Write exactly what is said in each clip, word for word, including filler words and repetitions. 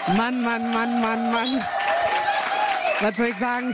Mann, Mann, Mann, Mann, Mann. Was soll ich sagen?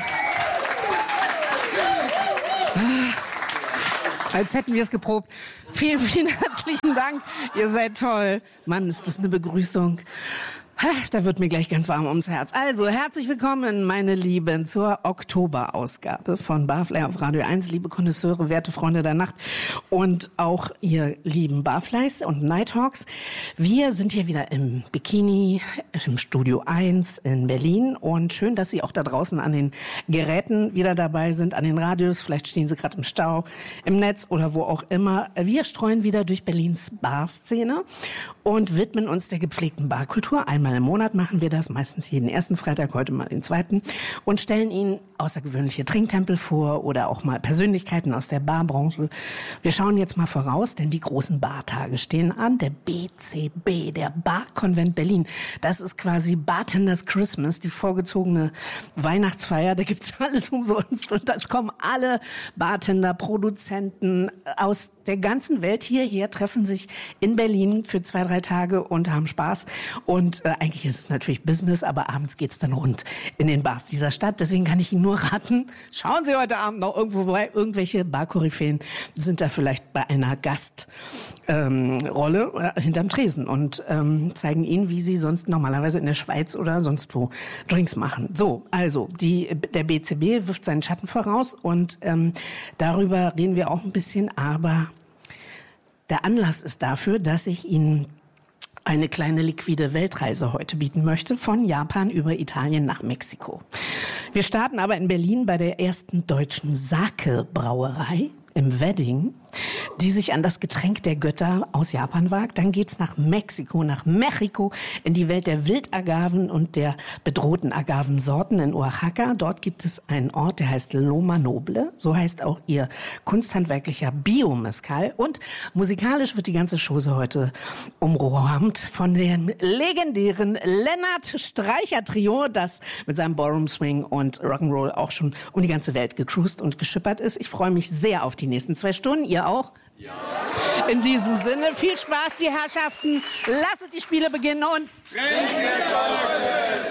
Als hätten wir es geprobt. Vielen, vielen herzlichen Dank. Ihr seid toll. Mann, ist das eine Begrüßung. Da wird mir gleich ganz warm ums Herz. Also, herzlich willkommen, meine Lieben, zur Oktoberausgabe von Barfly auf Radio eins. Liebe Konnoisseure, werte Freunde der Nacht und auch ihr lieben Barflies und Nighthawks. Wir sind hier wieder im Bikini, im Studio eins in Berlin. Und schön, dass Sie auch da draußen an den Geräten wieder dabei sind, an den Radios. Vielleicht stehen Sie gerade im Stau, im Netz oder wo auch immer. Wir streuen wieder durch Berlins Barszene und widmen uns der gepflegten Barkultur. Einmal im Monat machen wir das, meistens jeden ersten Freitag, heute mal den zweiten, und stellen Ihnen außergewöhnliche Trinktempel vor oder auch mal Persönlichkeiten aus der Barbranche. Wir schauen jetzt mal voraus, denn die großen Bartage stehen an. Der B C B, der Barkonvent Berlin, das ist quasi Bartenders Christmas, die vorgezogene Weihnachtsfeier. Da gibt's alles umsonst und das kommen alle Bartender, Produzenten aus der ganzen Welt hierher, treffen sich in Berlin für zwei, drei Tage und haben Spaß. Und äh, eigentlich ist es natürlich Business, aber abends geht's dann rund in den Bars dieser Stadt. Deswegen kann ich Ihnen nur raten, schauen Sie heute Abend noch irgendwo vorbei. Irgendwelche Barkoryphäen sind da vielleicht bei einer Gastrolle ähm, äh, hinterm Tresen und ähm, zeigen Ihnen, wie Sie sonst normalerweise in der Schweiz oder sonst wo Drinks machen. So, also die, der B C B wirft seinen Schatten voraus und ähm, darüber reden wir auch ein bisschen, aber der Anlass ist dafür, dass ich Ihnen eine kleine liquide Weltreise heute bieten möchte, von Japan über Italien nach Mexiko. Wir starten aber in Berlin bei der ersten deutschen Sake-Brauerei im Wedding, die sich an das Getränk der Götter aus Japan wagt. Dann geht's nach Mexiko, nach Mexiko, in die Welt der Wildagaven und der bedrohten Agavensorten in Oaxaca. Dort gibt es einen Ort, der heißt Loma Noble. So heißt auch ihr kunsthandwerklicher Bio-Mezcal. Und musikalisch wird die ganze Chose heute umrahmt von dem legendären Lennart Streicher-Trio, das mit seinem Ballroom Swing und Rock'n'Roll auch schon um die ganze Welt gecruised und geschippert ist. Ich freue mich sehr auf die nächsten zwei Stunden. Ihr auch? Ja. In diesem Sinne, viel Spaß, die Herrschaften. Lasst die Spiele beginnen und... Trinkt ihr